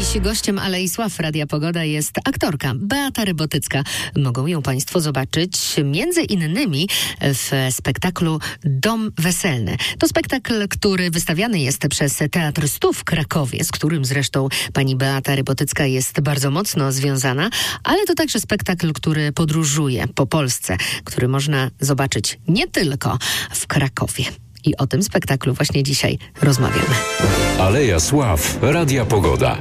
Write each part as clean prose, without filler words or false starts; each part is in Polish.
Dziś gościem Alei Sław Radia Pogoda jest aktorka Beata Rybotycka. Mogą ją Państwo zobaczyć między innymi w spektaklu Dom Weselny. To spektakl, który wystawiany jest przez Teatr Stu w Krakowie, z którym zresztą pani Beata Rybotycka jest bardzo mocno związana, ale to także spektakl, który podróżuje po Polsce, który można zobaczyć nie tylko w Krakowie. I o tym spektaklu właśnie dzisiaj rozmawiamy. Aleja Sław Radia Pogoda.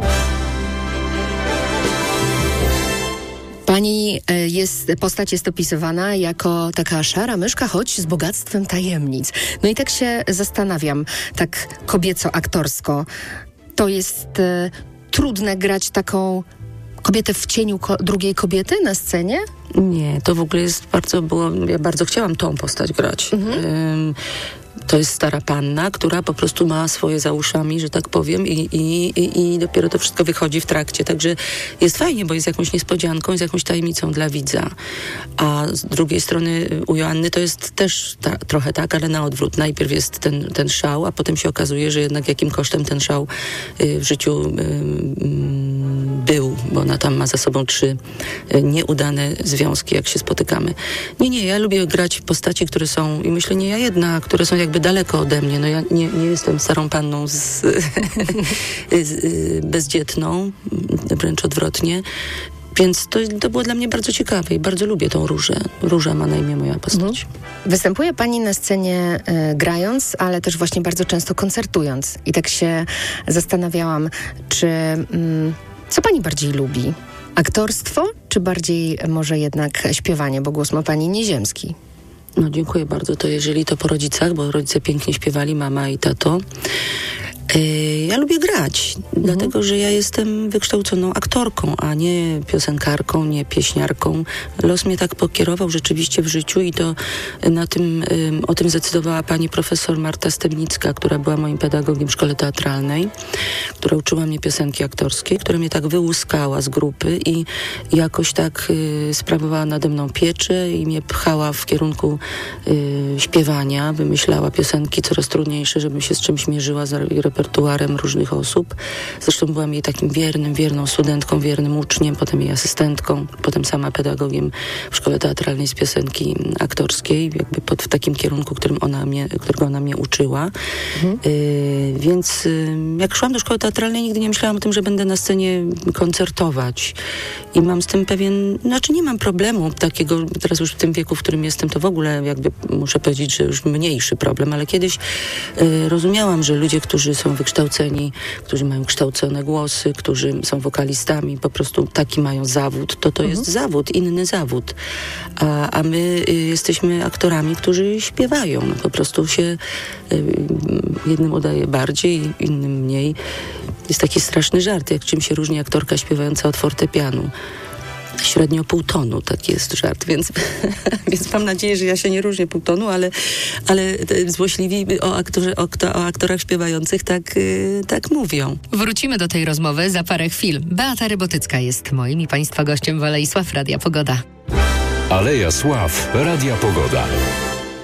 Pani postać jest opisywana jako taka szara myszka, choć z bogactwem tajemnic. No i tak się zastanawiam, tak kobieco-aktorsko. To jest trudne grać taką kobietę w cieniu drugiej kobiety na scenie? Nie, to w ogóle jest ja bardzo chciałam tą postać grać. To jest stara panna, która po prostu ma swoje za uszami, że tak powiem, i dopiero to wszystko wychodzi w trakcie. Także jest fajnie, bo jest jakąś niespodzianką, jest jakąś tajemnicą dla widza. A z drugiej strony u Joanny to jest też trochę tak, ale na odwrót. Najpierw jest ten szał, a potem się okazuje, że jednak jakim kosztem ten szał w życiu był, bo ona tam ma za sobą 3 nieudane związki, jak się spotykamy. Nie, ja lubię grać w postaci, które są, i myślę, nie ja jedna, które są jakby daleko ode mnie. No ja nie jestem starą panną bezdzietną, wręcz odwrotnie. Więc to było dla mnie bardzo ciekawe i bardzo lubię tą Różę. Róża ma na imię moja postać. Występuje pani na scenie grając, ale też właśnie bardzo często koncertując. I tak się zastanawiałam, co pani bardziej lubi? Aktorstwo, czy bardziej może jednak śpiewanie, bo głos ma pani nieziemski? No dziękuję bardzo. To jeżeli to po rodzicach, bo rodzice pięknie śpiewali, mama i tato. Ja lubię grać, dlatego że ja jestem wykształconą aktorką, a nie piosenkarką, nie pieśniarką. Los mnie tak pokierował rzeczywiście w życiu i to o tym zdecydowała pani profesor Marta Stebnicka, która była moim pedagogiem w szkole teatralnej, która uczyła mnie piosenki aktorskiej, która mnie tak wyłuskała z grupy i jakoś tak sprawowała nade mną pieczę i mnie pchała w kierunku śpiewania, wymyślała piosenki coraz trudniejsze, żebym się z czymś mierzyła, z repertuarem różnych osób. Zresztą byłam jej takim wierną studentką, wiernym uczniem, potem jej asystentką, potem sama pedagogiem w szkole teatralnej z piosenki aktorskiej, jakby w takim kierunku, którego ona mnie uczyła. Więc jak szłam do szkoły teatralnej, nigdy nie myślałam o tym, że będę na scenie koncertować. I mam z tym nie mam problemu takiego, teraz już w tym wieku, w którym jestem, to w ogóle jakby muszę powiedzieć, że już mniejszy problem, ale kiedyś rozumiałam, że ludzie, którzy są wykształceni, którzy mają kształcone głosy, którzy są wokalistami, po prostu taki mają zawód, to jest zawód, inny zawód. A my jesteśmy aktorami, którzy śpiewają. No, po prostu się jednym udaje bardziej, innym mniej. Jest taki straszny żart, jak czym się różni aktorka śpiewająca od fortepianu. Średnio pół tonu, taki jest żart, więc mam nadzieję, że ja się nie różnię pół tonu, ale złośliwi o aktorach śpiewających tak mówią. Wrócimy do tej rozmowy za parę chwil. Beata Rybotycka jest moim i państwa gościem w Alei Sław Radia Pogoda. Aleja Sław Radia Pogoda.